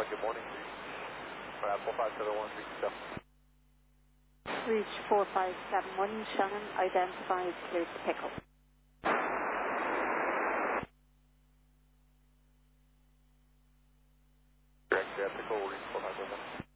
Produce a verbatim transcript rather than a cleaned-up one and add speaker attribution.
Speaker 1: good morning. Uh, four five seven one three two seven.
Speaker 2: Reach four five seven one, Shannon, identified, cleared to pick up.
Speaker 1: Correct, yeah, pick up, reach four five seven one.